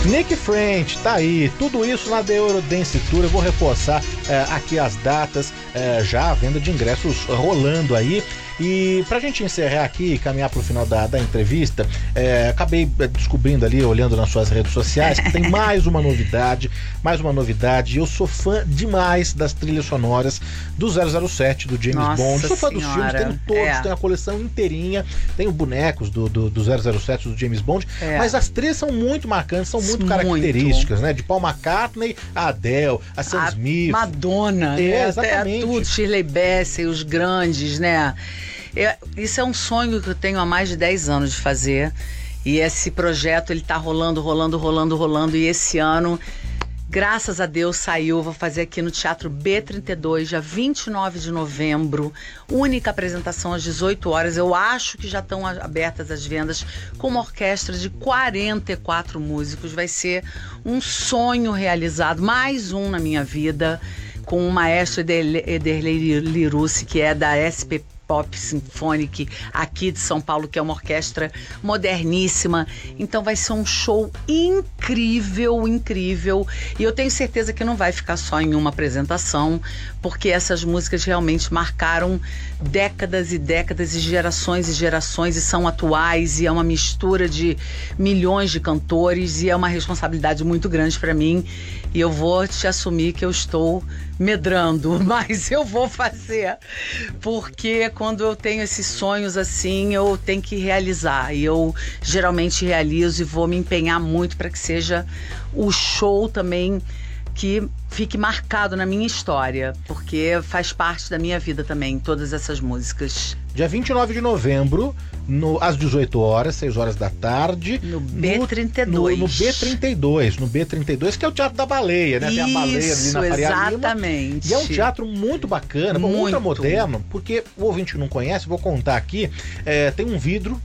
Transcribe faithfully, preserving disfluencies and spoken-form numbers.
Nick French, tá aí, tudo isso na The Eurodance Tour. Eu vou reforçar é, aqui as datas, é, já a venda de ingressos rolando aí. E pra gente encerrar aqui e caminhar pro final da, da entrevista, é, acabei descobrindo ali, olhando nas suas redes sociais, que tem mais uma novidade, mais uma novidade. Eu sou fã demais das trilhas sonoras do zero zero sete, do James Nossa Bond. Sou fã senhora. dos filmes, tenho todos, É. tenho a coleção inteirinha, tenho bonecos do, do, do zero zero sete, do James Bond, É. mas as trilhas são muito marcantes, são muito, Muito. características, né? De Paul McCartney, a Adele, a Sam A Smith. Madonna, É, né? exatamente. Até tudo, Shirley Bassey, os grandes, né? Eu- isso é um sonho que eu tenho há mais de dez anos de fazer. E esse projeto, ele tá rolando, rolando, rolando, rolando. E esse ano, graças a Deus, saiu. Vou fazer aqui no Teatro B trinta e dois, dia vinte e nove de novembro. Única apresentação às dezoito horas. Eu acho que já estão a- abertas as vendas, com uma orquestra de quarenta e quatro músicos. Vai ser um sonho realizado, mais um na minha vida, com o maestro Ederle- Ederlei Lirucci, que é da S P Pop Symphonic aqui de São Paulo, que é uma orquestra moderníssima. Então vai ser um show incrível, incrível. E eu tenho certeza que não vai ficar só em uma apresentação, porque essas músicas realmente marcaram décadas e décadas e gerações e gerações e são atuais, e é uma mistura de milhões de cantores, e é uma responsabilidade muito grande para mim. E eu vou te assumir que eu estou medrando, mas eu vou fazer, porque quando eu tenho esses sonhos assim, eu tenho que realizar, e eu geralmente realizo e vou me empenhar muito para que seja o show também que fique marcado na minha história, porque faz parte da minha vida também, todas essas músicas. Dia vinte e nove de novembro, no, às dezoito horas, seis horas da tarde. No B trinta e dois. No, no B trinta e dois, no B trinta e dois, que é o Teatro da Baleia, né? Tem a Baleia ali na Faria Lima. Exatamente. E é um teatro muito bacana, Muito. ultra moderno, porque o ouvinte que não conhece, vou contar aqui, é, tem um vidro